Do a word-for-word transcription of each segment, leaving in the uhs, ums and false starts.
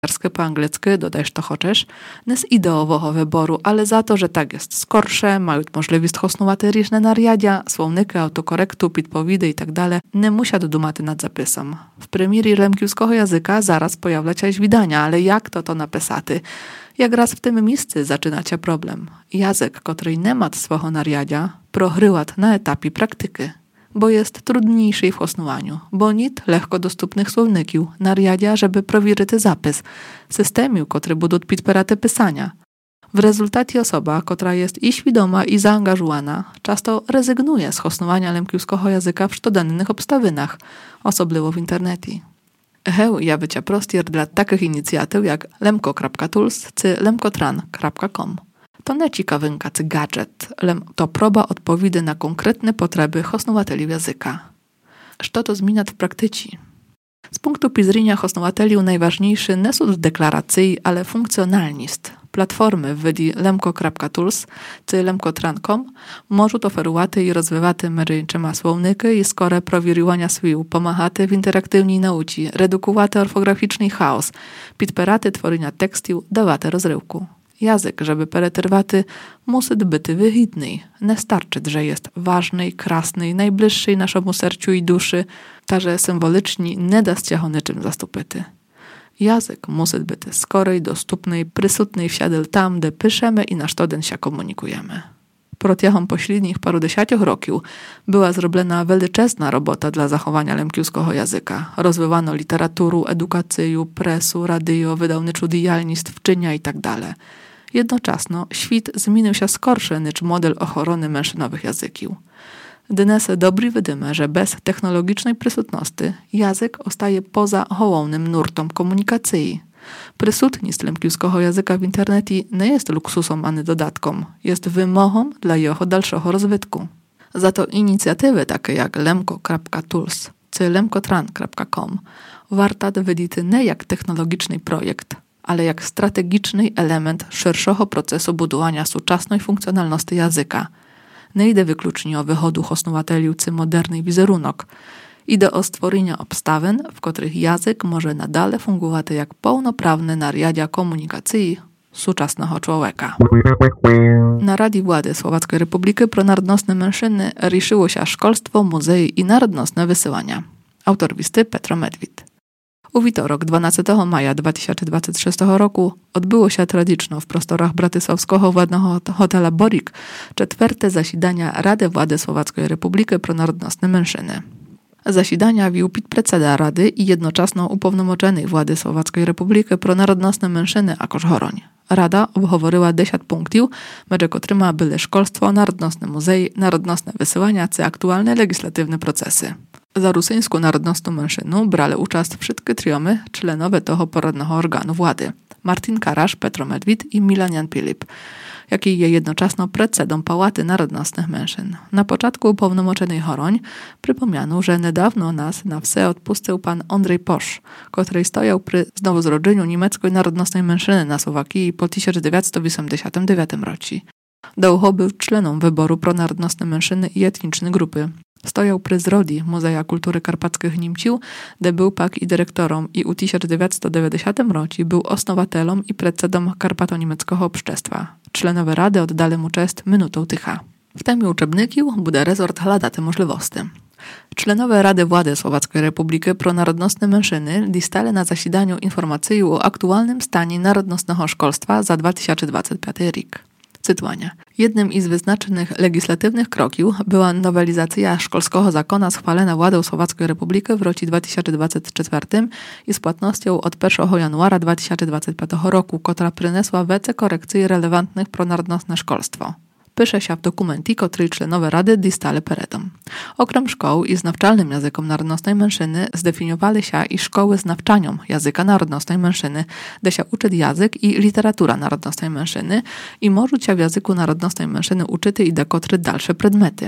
po angielsku, dodajesz to хочеш, не з ідеового вибору, але за то, że так jest скорше, мають можливість хоснувати різне наряддя, словники, автокоректу, підповіди і так далі, не мусять думати над записом. В примірі лемківського язика зараз появляться widania, ale jak to to napisати? Jak raz w tym miejscu zaczynacie problem. Język, który nie ma swojego naradzia, прогріває na etapie praktyki, bo jest trudniejszy w chosnowaniu, bo nit lekko dostępnych słowników, naradzia, żeby prowierzyć zapis, systemów, które będą podpierać pisania. W rezultacie osoba, która jest i świadoma, i zaangażowana, często rezygnuje z chosnowania lemkівського języka w codziennych obstawinach, osobliwo w internecie. Heu, ja bycia prostier dla takich inicjatyw jak lemko kropka tools czy lemkotran kropka com. To nie ciekawynka czy gadżet, lem to proba odpowiedzi na konkretne potrzeby chosnowateli języka. Co to zmienia w praktyce? Z punktu widzenia chosnowateli najważniejszy nie są deklaracje, ale funkcjonalność. Platformy w wydi lemko kropka tools czy lemkotran kropka com можуть оферувати і розвивати мережі словники і скоре провірювання слів, помагати в інтерактивній науці, редукувати орфографічний хаос, підпирати творення текстів, давати розривку. Język, żeby перетривати, musi być wygidny. Nie starczy, że jest ważny, krasny, najbliższy naszemu sercu i duszy, ta, że symbolicznie nie da się go niczym zastąpić. Język musi być skory, dostępny, przysutny wsiadł tam, gdzie piszemy i na co dzień się komunikujemy. Протягом последнich paru dziesięciu roków była zrobiona wielczesna robota dla zachowania lemkівського języka. Rozwijano literaturę, edukację, presu, radio, wydawnictwo dzienników, itd. Jednocześnie świat zmienił się skorsze niż model ochrony mężczyznowych języków. Dnes dobry widzimy, że bez technologicznej przysutności język ostaje poza hołownym nurtem komunikacji. Przysutność lemkівського języka w internecie nie jest luksusem ani dodatkom, jest wymogą dla jego dalszego rozwitku. Za to inicjatywy takie jak lemko kropka tools czy lemkotran kropka com warto widzieć nie jak technologiczny projekt, ale jak strategiczny element szerszego procesu budowania współczesnej funkcjonalności języka. Nie idzie wyklucznie o wychodu chosnowateli czy moderny wizerunek. Idzie o stworzenie obstawin, w których język może nadal fungować jak pełnoprawne narzędzie komunikacji współczesnego człowieka. Na Radzie Władzy Słowackiej Republiki pro narodnostne mężczyzny ruszyło się szkolstwo, muzei i narodnostne wysyłania. Autor listy Petro Medwid. U wtorek dwunastego maja dwa tysiące dwudziestego szóstego roku odbyło się tradycznie w prostorach bratysławskiego władnego hotela Borik czwarte zasiedania Rady Władzy Słowackiej Republiki pro narodnostne mężczyzny. Zasiedania wił podpredseda Rady i jednocześnie upełnomoczonej władzy Słowackiej Republiki pro narodnostne mężczyzny Akoż Horoń. Rada obговорила dziesięć punktów, między którymi były szkolstwo, narodnostne muzei, narodnostne wysyłania czy aktualne legislatywne procesy. Za rusyńską narodnostną mężczyznę brali udział wszystkie triomy członowie tego poradnego organu władzy. Martin Karasz, Petro Medwid i Milan Jan Pilip, jaki je jednocześnie predsedą Pałaty Narodnostnych Mężczyzn. Na początku upełnomoczonej Horoń przypomniano, że niedawno nas na wse odpuścił pan Andrzej Posz, który stojał przy znowozrodzeniu niemieckiej narodnostnej mężczyzny na Słowakii po tysiąc dziewięćset osiemdziesiątym dziewiątym roku. Długo był członem wyboru pronarodnostne mężczyzny i etniczne grupy. Stojał przy zrodzi Muzeja Kultury Karpackich Niemców, gdzie był pak i dyrektorem i u tysiąc dziewięćset dziewięćdziesiątym roku był osnowatelem i predsedom Karpato-niemieckiego obszczestwa. Członowie Rady oddali mu cześć minutą tycha. W temie uczebników bude resort hľada te możliwości. Członowie Rady Władzy Słowackiej Republiki pro narodnostne mężczyzny dostali na zasiedaniu informację o aktualnym stanie narodnostnego szkolstwa za dwa tysiące dwudziesty piąty rok. Cytowania. Jednym z wyznaczonych legislatywnych kroków była nowelizacja szkolskiego zakona schwalona władzą Słowackiej Republiki w roku dwa tysiące dwudziestym czwartym i z płatnością od pierwszego januara dwa tysiące dwudziestego piątego roku, która przyniosła wiele korekcji relevantnych pro narodnostne szkolstwo. Pisze się w dokumencie, który członowie Rady dostali peredom. Okrem szkoł i z nawczalnym językiem narodnostnej mężczyzny zdefiniowali się i szkoły z nawczaniem języka narodnostnej mężczyzny, gdzie się uczy język i literatura narodnostnej mężczyzny i może się w języku narodnostnej mężczyzny uczyć i dekotry dalsze przedmioty.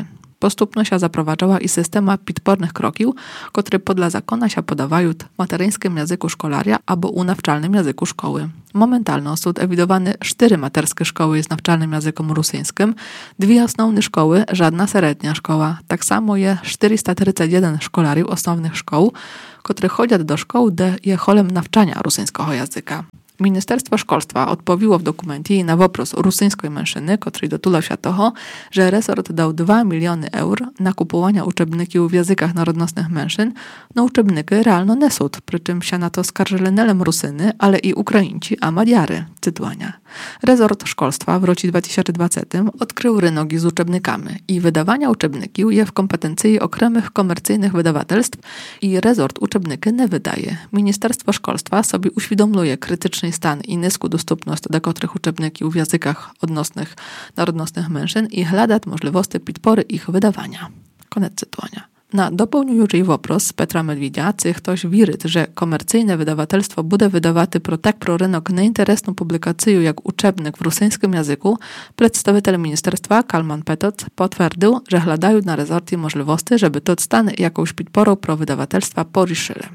Postupno się zaprowadzała i systema pitpornych krokił, który podle zakona się podawają w materyńskim języku szkolaria albo u nawczalnym języku szkoły. Momentalno są ewidowane cztery materskie szkoły z nawczalnym językiem rusyńskim, dwie osnovne szkoły, żadna średnia szkoła. Tak samo je czterysta trzydzieści jeden szkolariów osnovnych szkoł, które chodzą do szkoły, gdzie je holem nawczania rusyńskiego języka. Ministerstwo Szkolstwa odpowiło w dokumencie na wopros rusyńskiej mężczyzny, który dotulał się toho, że resort dał dwa miliony euro na kupowanie uczebników w językach narodnostnych mężczyzn, no uczebniki realno nie są, przy czym się na to skarżyli nie tylko Rusyny, ale i Ukraińcy, a Madziary, cytowania. Resort Szkolstwa w roku dwa tysiące dwudziestym odkrył rynek z uczebnikami i wydawania uczebników je w kompetencji okремych komercyjnych wydawatelstw i resort uczebniki nie wydaje. Ministerstwo Szkolstwa sobie uświadomluje krytyczny stan i niską dostępność do niektórych uczebników w językach odnosnych narodnostnych mężczyzn i hledat możliwości podpory ich wydawania. Koniec cytowania. Na dopełniujący wopros Petra Medwidzia, czy ktoś wierzy, że komercyjne wydawatelstwo bude wydawaty pro tak pro rynek nieinteresną publikację jak uczebnik w rosyjskim języku, przedstawiciel ministerstwa Kalman Petot potwierdził, że hledają na rezorcie możliwości, żeby to stan jakąś podporą pro wydawatelstwa poruszyli.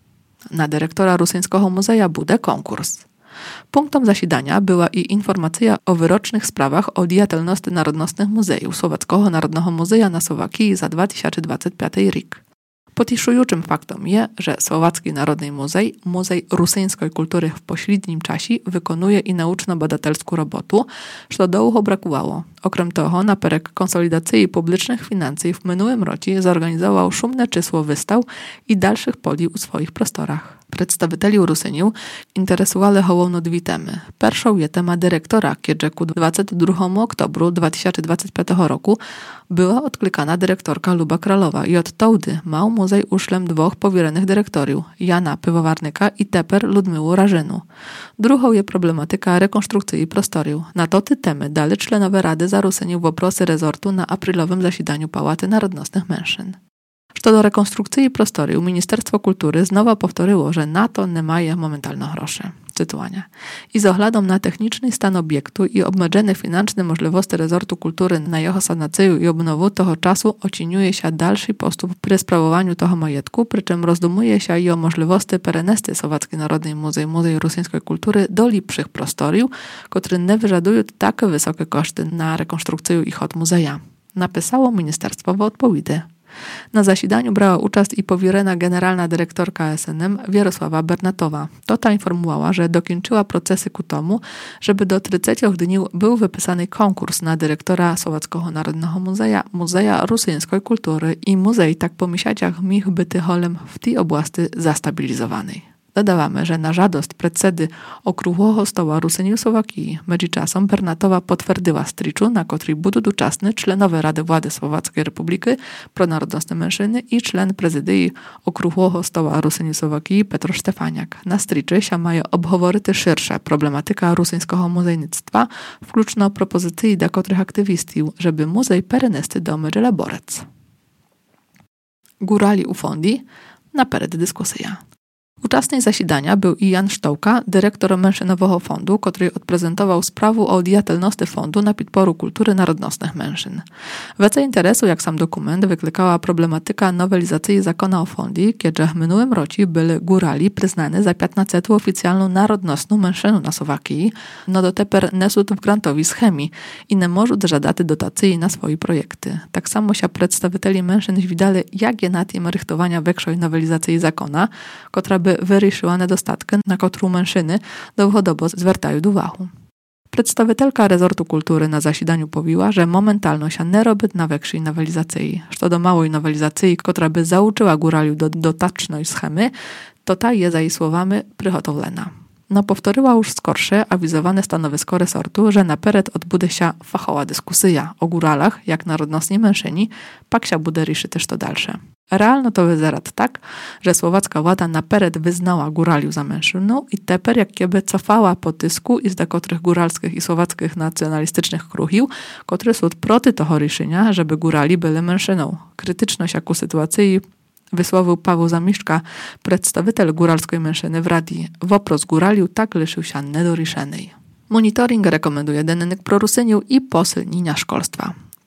Na dyrektora Rusyńskiego Muzeja bude konkurs. Punktem zasiadania była i informacja o wyrocznych sprawach o diatelności narodnostnych muzeów Słowackiego Narodowego Muzeja na Słowakii za dwa tysiące dwudziesty piąty rok. Potiszującym faktem jest, że Słowacki Narodny Muzej, Muzej Rusyńskiej Kultury w pośrednim czasie wykonuje i nauczno-badatelską robotę, co długo brakowało. Okrem toho, na perek konsolidacji publicznych financji w minionym roku zorganizował szumne czysło wystaw i dalszych poli u swoich prostorach. Przedstawicieli Rusyniów interesowały hołowno dwie temy. Pierwszą je tema dyrektora, kiedy ku dwudziestego drugiego oktobru dwa tysiące dwudziestego piątego roku była odklikana dyrektorka Luba Kralowa i od wtedy mał muzej uszlem dwóch powierenych dyrektoriów, Jana Pywowarnyka i teper Ludmiłu Rażynu. Drugą je problematyka rekonstrukcji prostoriów. Na to te temy dali członowie Rady za Rusyniów woprosy rezortu na aprylowym zasiadaniu Pałaty Narodnostnych Mężczyzn. Co do rekonstrukcji prostoriów, Ministerstwo Kultury znowu powtórzyło, że na to nie maje momentalno groszy. Cytowania. I z ohladą na techniczny stan obiektu i obmedzone finansowe możliwości rezortu kultury na jego sanację i obnowu toho czasu oceniuje się dalszy postup przy sprawowaniu toho majetku, przy czym rozdumuje się i o możliwości perenesty Słowacki Narodny Muzej Muzej Rusyńskiej Kultury do lepszych prostoriów, które nie wyżadują takie wysokie koszty na rekonstrukcję ich od muzeja. Napisało ministerstwo w odpowiedzi. Na zasiadaniu brała uczest i powierena generalna dyrektorka S N M Wierosława Bernatowa. To ta informowała, że dokończyła procesy ku tomu, żeby do trzydziestu dni był wypisany konkurs na dyrektora Słowackiego Narodowego Muzeja, Muzeja Rusyńskiej Kultury i muzej tak po miesiącach mich byty holem w tej oblasti zastabilizowanej. Dodawamy, że na żadość predsedy Okrugłego Stoła Rusyniów Słowakii międzyczasem Bernatowa potwierdziła striczu, na której budú doczasny członowie Rady Władzy Słowackiej Republiki Pronarodnostne Mężczyzny i czlen prezydii Okrugłego Stoła Rusyniów Słowakii Petro Stefaniak. Na striczy się mają obhovoryty szersza problematyka rusyńskiego muzejnictwa, wkluczno propozycji dla których aktywistów, żeby muzej perenesty do Medżelaborec. Górali u fondi, naперед dyskusja. Uczestnik zasiadania był i Jan Sztołka, dyrektor Mężczyznowego Fondu, który odprezentował sprawę o diatelności fondu na podporu kultury narodnostnych mężczyzn. Więcej interesu, jak sam dokument, wyklikała problematyka nowelizacji zakona o fondzie, kiedy w minionym roku byli górali przyznane za piętnastą oficjalną narodnostną mężczyznę na Słowakii, no do teper nesut w grantowi schemii i nie możą żadać dotacji na swoje projekty. Tak samo się przedstawicieli mężczyzn widali, jak je na tym rychtowania większej nowelizacji zakona, która by wyryszyła nedostatkę, na którą mężczyzny długodobo zwracają uwagę. Przedstawicielka rezortu kultury na zasiadaniu powiła, że momentalno się nie robi na większej nowelizacji. Co do małej nowelizacji, która by zauczyła góraliu do dotacznej schemy, to ta je za jej słowami przygotowana. No powtórzyła już skorsze awizowane stanowisko resortu, że naперед odbudzie się fachowa dyskusja o góralach, jak narodnostni mężczyźni, pak się bude ryszy też to dalsze. Realno to wyzerat tak, że słowacka władza naперед wyznała góraliu za mężczyznę i teper jak kieby cofała po tysku i z dekotrych góralskich i słowackich nacjonalistycznych kruchił, które są proti toho ryszenia, żeby górali byli mężczyzną. Krytyczność jaku sytuacji wysłowił Paweł Zamiszczka, przedstawiciel góralskiej mężczyzny w Radii. Wopros góraliu tak liszył się niedoriszenej. Monitoring rekomenduje dennik prorusyniów i posilnienia szkolstwa.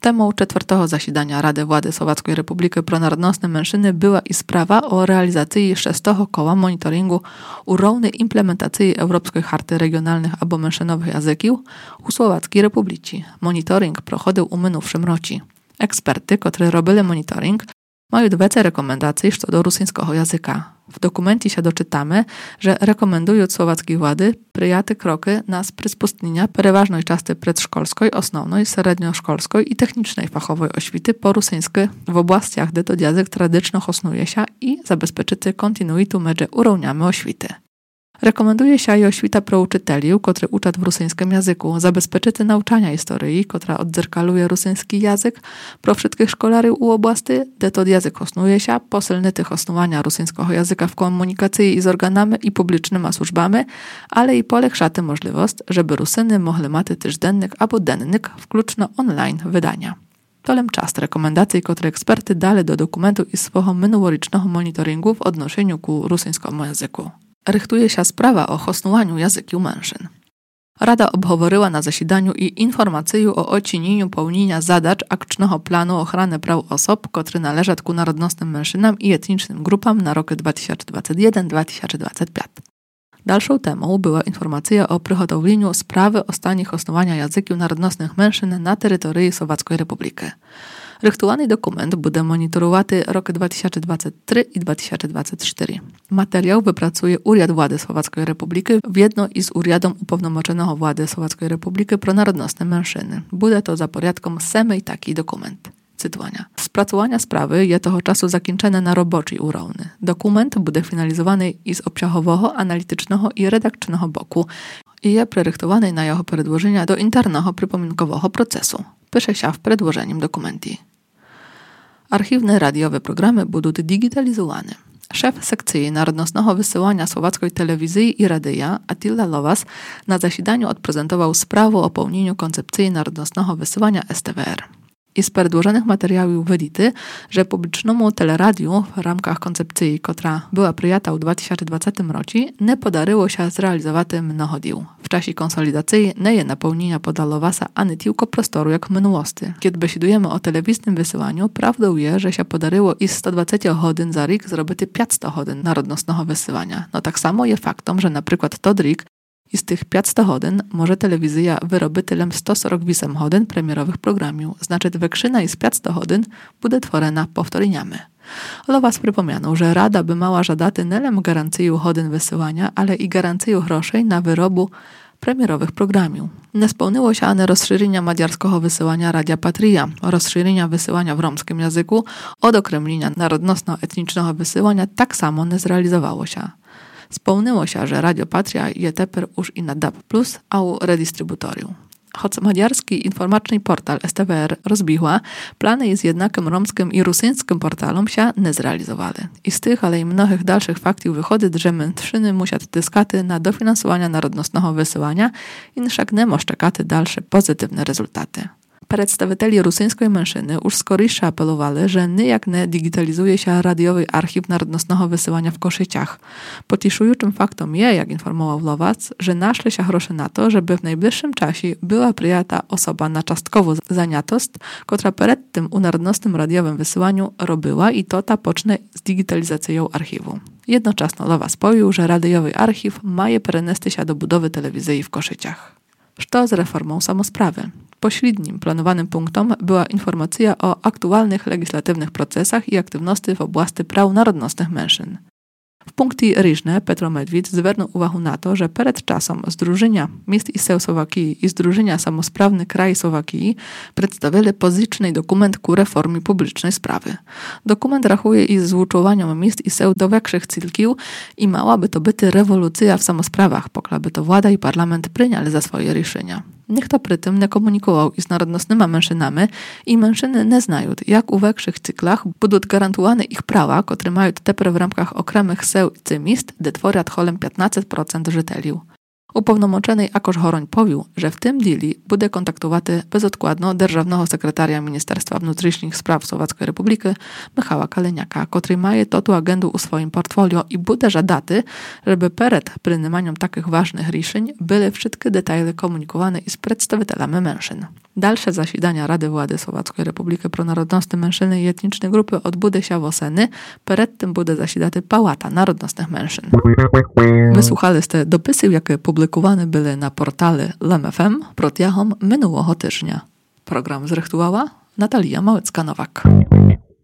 Temą czwartego zasidania Rady Władzy Słowackiej Republiki Pronarodnostnej Menšiny była i sprawa o realizacji szóstego koła monitoringu urownej implementacji Europejskiej Charty Regionalnych albo Menšinowych Języków u Słowackiej Republiki. Monitoring prochodził u minувшym roці. Eksperty, którzy robili monitoring, mają dwece rekomendacje co do rosyjskiego języka. W dokumencie się doczytamy, że rekomendują słowackiej władzy przyjęte kroki na przyspustnienia przeważnej części przedszkolskiej, osnovnej, średnioszkolskiej i technicznej fachowej oświty po rosyjsku w oblastiach, gdzie to język tradycyjnie osnuje się i zabezpieczyć kontinuitu między urowniami oświty. Rekomenduje się i oświta pro uczyteli, którzy uczą w rosyjskim języku, zabezpieczyć nauczania historii, która odzerkaluje rosyjski język, pro wszystkich szkolary u oblasti, gdzie to język osnuje się, posilny osnowania rosyjskiego języka w komunikacji z organami i publicznymi służbami, ale i polepszaty możliwość, żeby Rusyny mogli mieć też dennik albo dennik, wkluczno online wydania. Tolem czas rekomendacji, które eksperty dali do dokumentu i swojego minulorocznego monitoringu w odnoszeniu ku rosyjskiemu języku. Rychtuje się sprawa o hosnowaniu języków mężczyzn. Rada obhovoryła na zasidaniu i informacyju o ocenieniu pełnienia zadań akcznego planu ochrony praw osób, które należą ku narodnostnym mężczyznom i etnicznym grupom na roky dwa tysiące dwudziesty pierwszy do dwa tysiące dwudziestego piątego. Dalszą temą była informacja o przygotowieniu sprawy o stanie hosnowania języków narodnostnych mężczyzn na terytorii Słowackiej Republiki. Rychtowany dokument będzie monitorowaty rok dwa tysiące dwudziesty trzeci i dwa tysiące dwudziesty czwarty. Materiał wypracuje Urząd Władzy Słowackiej Republiki w jedno i z Urzędem Upełnomoczonego Władzy Słowackiej Republiki Pronarodnostnej Menšiny. Będzie to za porядkom semy i taki dokument. Cytowania. Spracowania sprawy je toho czasu zakończone na roboczej urowny. Dokument będzie finalizowany i z obciachowego, analitycznego i redakcyjnego boku i je prerychtowany na jego przedłożenia do internego przypominkowego procesu. Pisze się w przedłożeniem dokumenty. Archiwne radiowe programy będą digitalizowane. Szef sekcji narodnostnego wysyłania słowackiej telewizji i radia Attila Lowas na zasidaniu odprezentował sprawę o pełnieniu koncepcji narodnostnego wysyłania S T W R. I z przedłożonych materiałów wynika, że publicznemu teleradiu w ramach koncepcji, która była przyjęta w dwa tysiące dwudziestym roku, nie podaryło się zrealizować mnoho dzieł. W czasie konsolidacji nie je napełnienia poda Lowasa ani tylko prostoru jak w minułosti. Kiedy besidujemy o telewizyjnym wysyłaniu, prawdą jest, że się podaryło i sto dwadzieścia godzin za rok zrobić pięćset godzin narodnostnego wysyłania. No tak samo jest faktem, że na przykład to drik i z tych pięćset godzin może telewizja wyrobić tylem sto czterdzieści osiem godzin premierowych programów. Znaczy wekszyna i z pięćset godzin będzie tworzona powtórzeniami. Lowas przypomniano, że Rada by mała żadaty nie tylko gwarancję godzin wysyłania, ale i gwarancję groszej na wyrobu premierowych programów. Nie spełniło się ani rozszerzenia madziarskiego wysyłania Radia Patria, rozszerzenia wysyłania w romskim języku, odokremlenia narodnostno-etnicznego wysyłania tak samo nie zrealizowało się. Spełniło się, że Radio Patria jest teraz już i na D A B plus, a u redystrybutorium. Choć madziarski informacyjny portal S T W R rozbiła, plany z jednakim romskim i rosyjskim portalom się nie zrealizowały. I z tych, ale i mnogich dalszych faktów wychodzi, że mężczyzny muszą tyskaty na dofinansowanie narodnostnego wysyłania i wszak nie może czekać dalsze pozytywne rezultaty. Przedstawiciele rosyjskiej mężczyzny już skorisze apelowali, że nijak nie digitalizuje się radiowy archiw narodnostnego wysyłania w Koszyciach. Potiszującym faktom jest, jak informował Lowas, że naszli się grosze na to, żeby w najbliższym czasie była przyjęta osoba na czastkowo zaniatost, która przed tym u narodnostnym radiowym wysyłaniu robiła i to ta pocznie z digitalizacją archiwu. Jednocześnie Lowas pojął, że radiowy archiw ma je przenieść się do budowy telewizji w Koszyciach. Co z reformą samosprawy? Pośrednim planowanym punktem była informacja o aktualnych legislatywnych procesach i aktywności w oblasti praw narodnostnych mężczyzn. W punkcie ryżne Petro Medwid zwrócił uwagę na to, że przed czasem Zdrużenia Miast i Seł Słowakii i Zdrużenia Samosprawny Kraj Słowakii przedstawili pozyczny dokument ku reformie publicznej sprawy. Dokument rachuje i z złuczowaniem miast i seł do większych cylków i miałaby to być rewolucja w samosprawach, poklaby to władza i parlament przyjęli za swoje ryszenia. Nikt to przy tym nie komunikował i z narodnostnymi mężczynami i mężczyzny nie znają, jak u większych cyklach będą gwarantowane ich prawa, które mają teraz w ramach okремych seł i miast, gdzie tworzą cholem piętnaście procent żyteliów. Upełnomoczonej Akoż Horoń powił, że w tym dili będzie kontaktowaty bezodkładno Dzierżawnego Sekretaria Ministerstwa Wnętrznych Spraw Słowackiej Republiki Michała Kaleniaka, który ma to tu agendę u swoim portfolio i będzie żadaty, żeby przed przyjmowaniem takich ważnych ryszeń były wszystkie detale komunikowane i z przedstawicielami mężczyzn. Dalsze zasidania Rady Władzy Słowackiej Republiky Pronarodnostne menšiny i etniczne grupy odbude się w oseny, przed tym bude zasidaty Pałata Narodnostnych Menszyn. Wysłuchali ste dopisy, jakie publikowane były na portale L M F M protiahom minionego tygodnia. Program zrychtowała Natalia Małecka-Nowak.